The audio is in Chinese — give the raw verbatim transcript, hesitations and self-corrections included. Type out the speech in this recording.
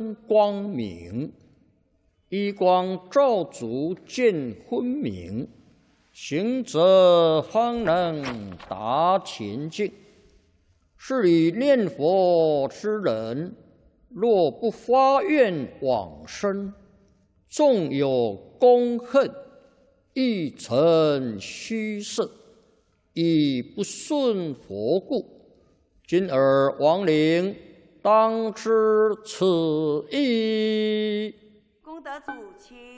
真光明，一光照足见昏明，行者方能达前境。是以念佛之人，若不发愿往生，纵有功恨，亦成虚设，亦不顺佛故。今尔亡灵当知此意。 功德主，请。